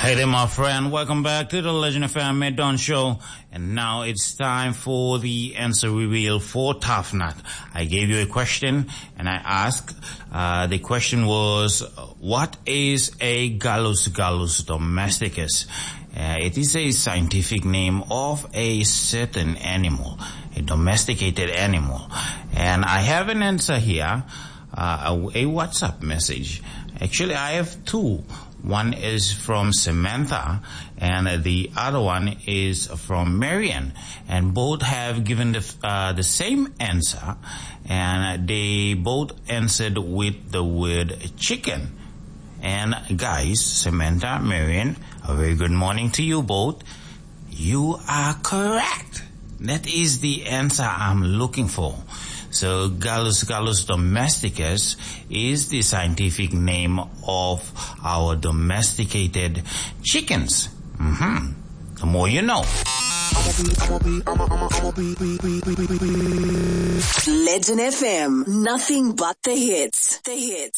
Hey there, my friend. Welcome back to the Legend FM Mid-Dawn Show. And now it's time for the answer reveal for Tough Nut. I gave you a question and I asked, the question was, what is a Gallus gallus domesticus? It is a scientific name of a certain animal, a domesticated animal. And I have an answer here, a WhatsApp message. Actually, I have two. One is from Samantha and the other one is from Marian, and both have given the same answer, and they both answered with the word chicken. And guys, Samantha, Marian, a very good morning to you both. You are correct. That is the answer I'm looking for. So Gallus gallus domesticus is the scientific name of our domesticated chickens. The more you know. Legend FM, nothing but the hits. The hits.